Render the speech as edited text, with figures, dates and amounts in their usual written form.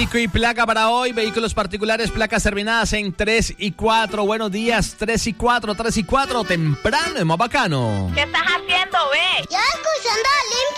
Pico y placa para hoy. Vehículos particulares, placas terminadas en 3 y 4. Buenos días, 3 y 4, 3 y 4. Temprano, es más bacano. ¿Qué estás haciendo, ve? Yo escuchando